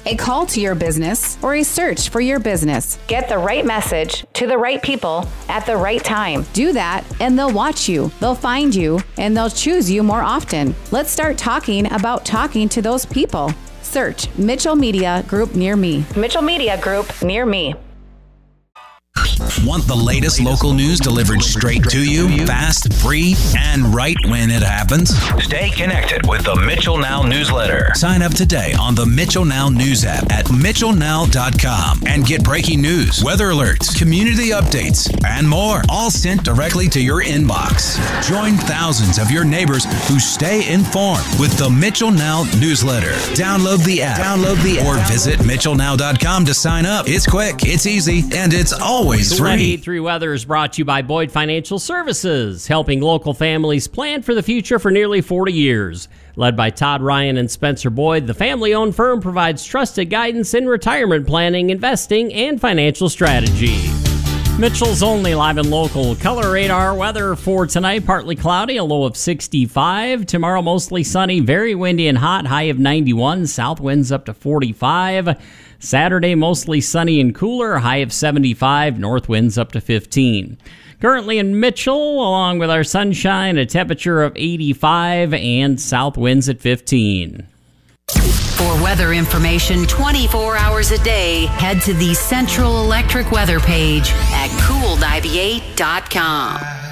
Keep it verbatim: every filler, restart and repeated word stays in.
a call to your business, or a search for your business. Get the right message to the right people at the right time. Do that, and they'll watch you, they'll find you, and they'll choose you more often. Let's start talking about talking to those people. Search Mitchell Media Group near me. Mitchell Media Group near me. Want the latest local news delivered straight to you, fast, free, and right when it happens? Stay connected with the Mitchell Now newsletter. Sign up today on the Mitchell Now news app at mitchell now dot com and get breaking news, weather alerts, community updates, and more, all sent directly to your inbox. Join thousands of your neighbors who stay informed with the Mitchell Now newsletter. Download the app, download the app, or visit mitchell now dot com to sign up. It's quick, it's easy, and it's always free. ninety-eight Weather is brought to you by Boyd Financial Services, helping local families plan for the future for nearly forty years. Led by Todd Ryan and Spencer Boyd, the family-owned firm provides trusted guidance in retirement planning, investing, and financial strategy. Mitchell's only live and local color radar weather for tonight. Partly cloudy, a low of sixty-five. Tomorrow, mostly sunny, very windy and hot, high of ninety-one. South winds up to forty-five. Saturday, mostly sunny and cooler, high of seventy-five. North winds up to fifteen. Currently in Mitchell, along with our sunshine, a temperature of eighty-five and south winds at fifteen. For weather information twenty-four hours a day, head to the Central Electric weather page at cool ninety-eight dot com.